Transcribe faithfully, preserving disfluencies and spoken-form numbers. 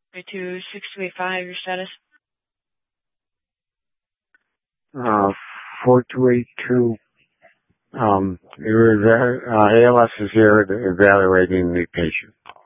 three two six two eight five, your status? Uh, four two eight two. Um, uh, A L S is here evaluating the patient.